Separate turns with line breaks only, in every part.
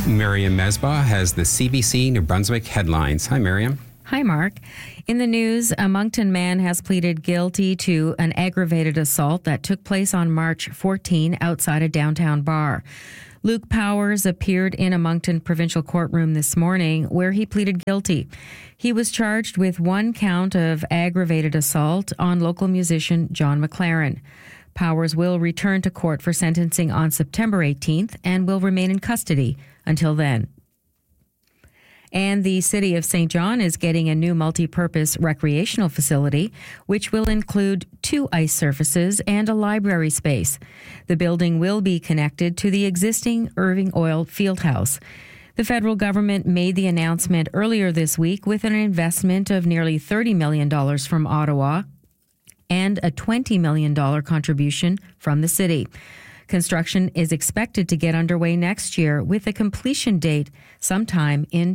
Miriam Mesbah has the CBC New Brunswick headlines. Hi, Miriam.
Hi, Mark. In the news, a Moncton man has pleaded guilty to an aggravated assault that took place on March 14 outside a downtown bar. Luke Powers appeared in a Moncton provincial courtroom this morning where he pleaded guilty. He was charged with one count of aggravated assault on local musician John McLaren. Powers will return to court for sentencing on September 18th and will remain in custody until then. And the City of St. John is getting a new multi-purpose recreational facility, which will include 2 ice surfaces and a library space. The building will be connected to the existing Irving Oil Fieldhouse. The federal government made the announcement earlier this week with an investment of nearly $30 million from Ottawa and a $20 million contribution from the city. Construction is expected to get underway next year with a completion date sometime in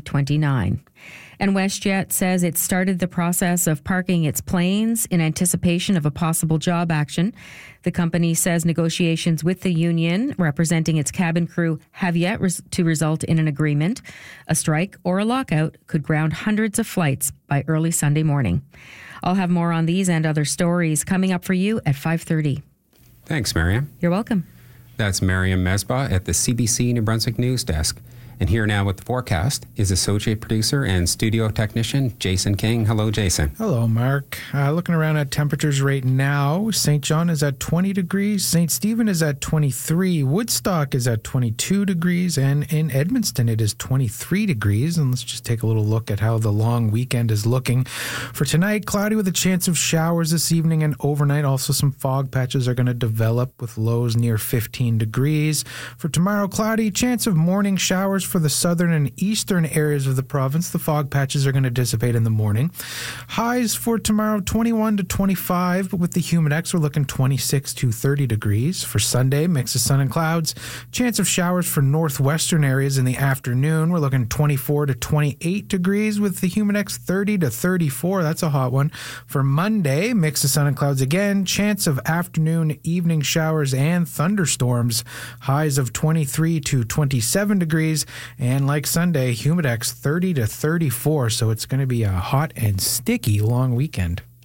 2029. And WestJet says it started the process of parking its planes in anticipation of a possible job action. The company says negotiations with the union representing its cabin crew have yet to result in an agreement. A strike or a lockout could ground hundreds of flights by early Sunday morning. I'll have more on these and other stories coming up for you at 5:30.
Thanks, Miriam.
You're welcome.
That's Miriam Mesbah at the CBC New Brunswick News Desk. And here now with the forecast is associate producer and studio technician Jason King. Hello, Jason.
Hello, Mark. Looking around at temperatures right now, St. John is at 20 degrees, St. Stephen is at 23, Woodstock is at 22 degrees, and in Edmundston it is 23 degrees. And let's just take a little look at how the long weekend is looking. For tonight, cloudy with a chance of showers this evening and overnight. Also, some fog patches are going to develop with lows near 15 degrees. For tomorrow, cloudy, chance of morning showers for the southern and eastern areas of the province. The fog patches are going to dissipate in the morning. Highs for tomorrow, 21 to 25, but with the humidex, we're looking 26 to 30 degrees. For Sunday, mix of sun and clouds. Chance of showers for northwestern areas in the afternoon. We're looking 24 to 28 degrees with the humidex 30 to 34. That's a hot one. For Monday, mix of sun and clouds again. Chance of afternoon, evening showers and thunderstorms. Highs of 23 to 27 degrees. And like Sunday, humidex 30 to 34, so it's going to be a hot and sticky long weekend.